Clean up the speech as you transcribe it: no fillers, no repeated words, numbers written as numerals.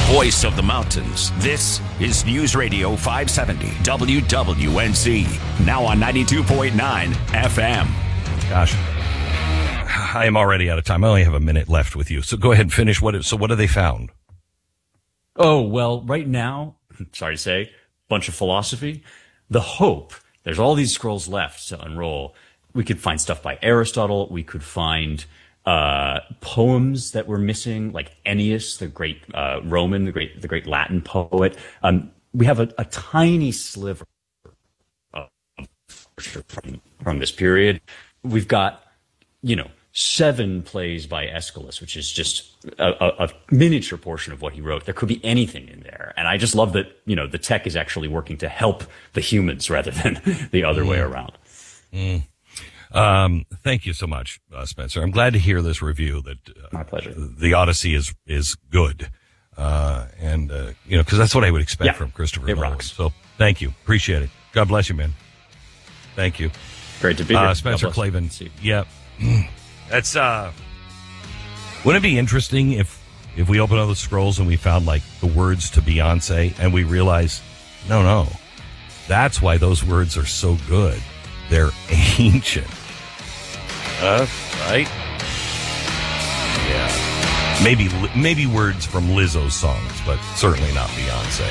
voice of the mountains. This is News Radio 570 WWNC. Now on 92.9 FM. Gosh, I am already out of time. I only have a minute left with you. So go ahead and finish. What have they found? Oh, well, right now, sorry to say, bunch of philosophy. The hope, there's all these scrolls left to unroll. We could find stuff by Aristotle. We could find poems that were missing, like Ennius, the great Roman, the great Latin poet. We have a tiny sliver of from this period. We've got, 7 plays by Aeschylus, which is just a miniature portion of what he wrote. There could be anything in there. And I just love that, the tech is actually working to help the humans rather than the other way around. Thank you so much, Spencer. I'm glad to hear this review that my pleasure. The Odyssey is good. Because that's what I would expect from Christopher Nolan. Rocks. So thank you. Appreciate it. God bless you, man. Thank you. Great to be here. Spencer Klavan. Yeah. That's, wouldn't it be interesting if we open all the scrolls and we found like the words to Beyonce and we realize, no, that's why those words are so good. They're ancient. Right? Yeah. Maybe words from Lizzo's songs, but certainly not Beyonce.